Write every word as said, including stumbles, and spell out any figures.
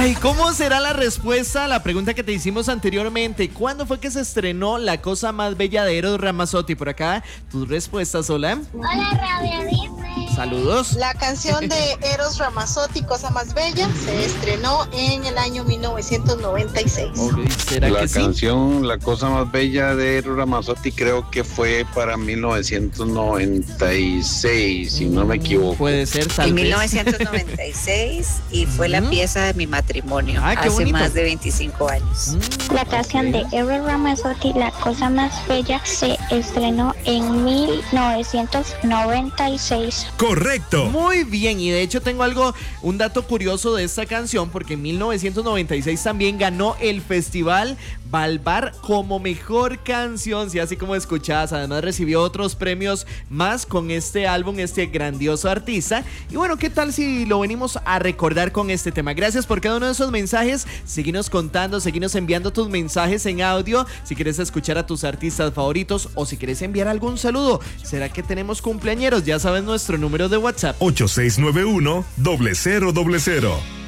Ay, ¿cómo será la respuesta a la pregunta que te hicimos anteriormente? ¿Cuándo fue que se estrenó La Cosa Más Bella de Eros Ramazzotti? Por acá, tus respuestas, hola. Hola, Radio Disney. Saludos. La canción de Eros Ramazzotti, Cosa Más Bella, se estrenó en el año mil novecientos noventa y seis. Okay, ¿será La que sí? canción La Cosa Más Bella de Eros Ramazzotti creo que fue para mil novecientos noventa y seis, si no me equivoco. Puede ser, tal En vez. mil novecientos noventa y seis y fue la pieza de mi matrimonio Ah, qué hace bonito. más de veinticinco años. La canción de Eros Ramazzotti, La Cosa Más Bella, se estrenó en mil novecientos noventa y seis. Correcto. Muy bien, y de hecho tengo algo, un dato curioso de esta canción, porque en mil novecientos noventa y seis también ganó el Festival Balbar como mejor canción, sí, así como escuchás. Además recibió otros premios más con este álbum, este grandioso artista. Y bueno, ¿qué tal si lo venimos a recordar con este tema? Gracias por cada uno de esos mensajes. Seguinos contando, seguinos enviando tus mensajes en audio. Si quieres escuchar a tus artistas favoritos o si quieres enviar algún saludo. ¿Será que tenemos cumpleañeros? Ya sabes nuestro número de WhatsApp. ocho seis nueve uno, cero cero cero cero.